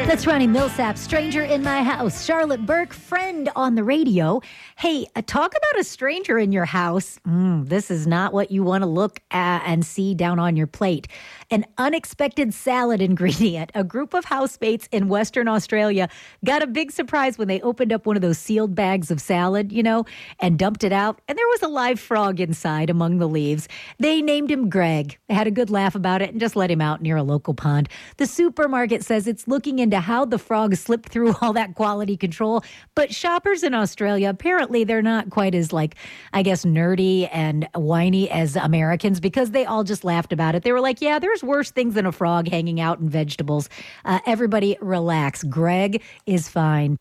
That's Ronnie Millsap, Stranger in My House. Charlotte Burke, Friend on the radio. Hey, talk about a stranger in your house. This is not what you want to look at and see down on your plate. An unexpected salad ingredient. A group of housemates in Western Australia got a big surprise when they opened up one of those sealed bags of salad, and dumped it out. And there was a live frog inside among the leaves. They named him Greg. They had a good laugh about it and just let him out near a local pond. The supermarket says it's looking into how the frog slipped through all that quality control. But shoppers in Australia, apparently they're not quite as, nerdy and whiny as Americans, because they all just laughed about it. They were like, yeah, there's worse things than a frog hanging out in vegetables. Everybody relax. Greg is fine.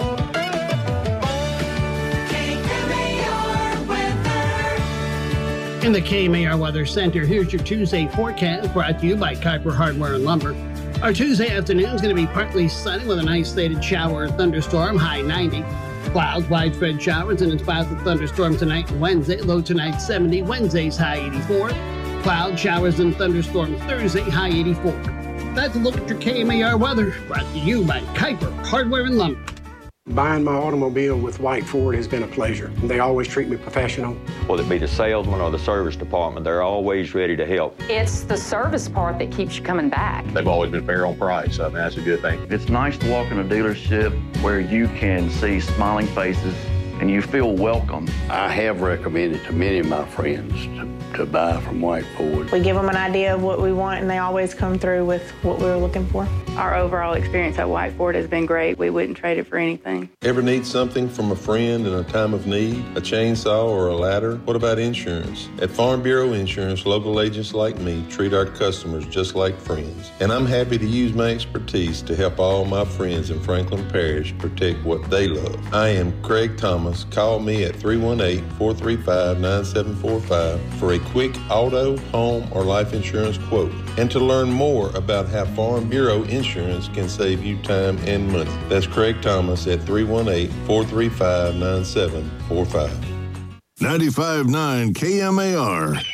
In the KMAR Weather Center, here's your Tuesday forecast brought to you by Kuiper Hardware and Lumber. Our Tuesday afternoon is going to be partly sunny with an isolated shower or thunderstorm, high 90. Clouds, widespread showers, and in spots of thunderstorm tonight and Wednesday, low tonight 70. Wednesday's high 84. Clouds, showers, and thunderstorms Thursday, high 84. That's a look at your KMAR weather brought to you by Kuiper Hardware and Lumber. Buying my automobile with White Ford has been a pleasure. They always treat me professional. Whether it be the salesman or the service department, they're always ready to help. It's the service part that keeps you coming back. They've always been fair on price. I mean, that's a good thing. It's nice to walk in a dealership where you can see smiling faces and you feel welcome. I have recommended to many of my friends to buy from White Ford. We give them an idea of what we want, and they always come through with what we were looking for. Our overall experience at White Ford has been great. We wouldn't trade it for anything. Ever need something from a friend in a time of need? A chainsaw or a ladder? What about insurance? At Farm Bureau Insurance, local agents like me treat our customers just like friends. And I'm happy to use my expertise to help all my friends in Franklin Parish protect what they love. I am Craig Thomas. Call me at 318-435-9745 for a quick auto, home, or life insurance quote, and to learn more about how Farm Bureau Insurance can save you time and money. That's Craig Thomas at 318-435-9745. 95.9 KMAR.